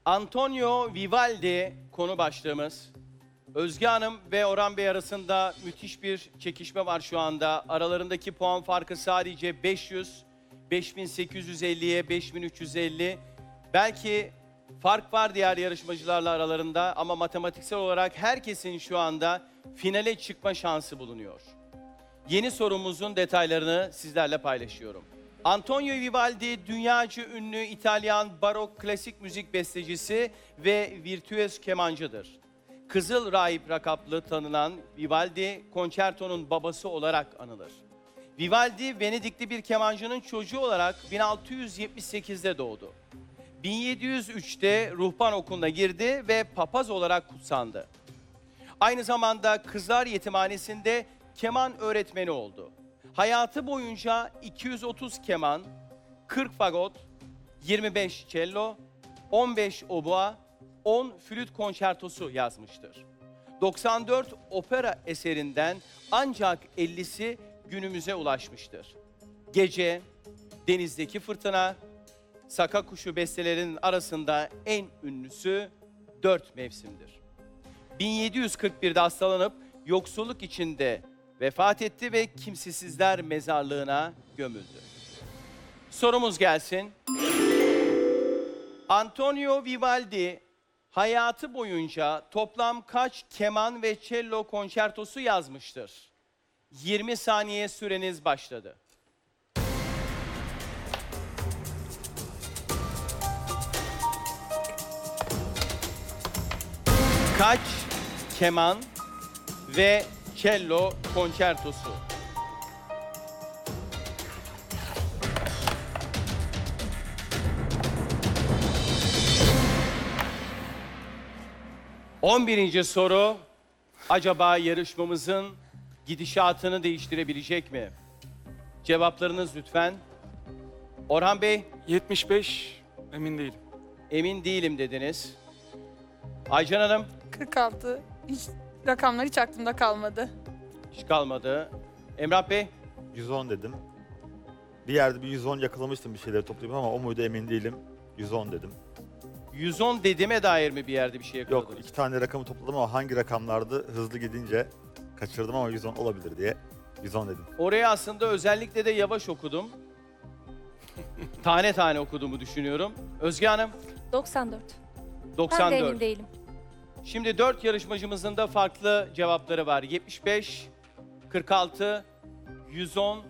Antonio Vivaldi konu başlığımız. Özge Hanım ve Orhan Bey arasında müthiş bir çekişme var şu anda. Aralarındaki puan farkı sadece 500, 5850'ye 5350. Belki fark var diğer yarışmacılarla aralarında ama matematiksel olarak herkesin şu anda finale çıkma şansı bulunuyor. Yeni sorumuzun detaylarını sizlerle paylaşıyorum. Antonio Vivaldi, dünyaca ünlü İtalyan barok klasik müzik bestecisi ve virtüöz kemancıdır. Kızıl Rahip lakaplı tanınan Vivaldi, konçertonun babası olarak anılır. Vivaldi, Venedikli bir kemancının çocuğu olarak 1678'de doğdu. 1703'te ruhban okuluna girdi ve papaz olarak kutsandı. Aynı zamanda Kızlar Yetimhanesi'nde keman öğretmeni oldu. Hayatı boyunca 230 keman, 40 fagot, 25 cello, 15 obua, 10 flüt konçertosu yazmıştır. 94 opera eserinden ancak 50'si günümüze ulaşmıştır. Gece, Denizdeki Fırtına, Saka Kuşu bestelerinin arasında en ünlüsü 4 mevsimdir. 1741'de hastalanıp yoksulluk içinde vefat etti ve kimsesizler mezarlığına gömüldü. Sorumuz gelsin. Antonio Vivaldi hayatı boyunca toplam kaç keman ve cello konçertosu yazmıştır? 20 saniye süreniz başladı. Kaç keman ve cello konçertosu? ...11. soru... ...acaba yarışmamızın gidişatını değiştirebilecek mi? Cevaplarınız lütfen. Orhan Bey, 75, emin değilim. emin değilim dediniz. Aycan Hanım, 46. Rakamlar hiç aklımda kalmadı. hiç kalmadı. Emrah Bey, 110 dedim. Bir yerde bir 110 yakalamıştım bir şeyleri toplayıp ama o muydu emin değilim. 110 dedim. 110 dediğime dair mi bir yerde bir şey Yok, yakaladınız? iki tane rakamı topladım ama hangi rakamlardı hızlı gidince kaçırdım ama 110 olabilir diye 110 dedim. Oraya aslında özellikle de yavaş okudum. Tane tane okuduğumu düşünüyorum. Özge Hanım, 94. Ben de 94. emin değilim. Şimdi 4 yarışmacımızın da farklı cevapları var. 75, 46, 110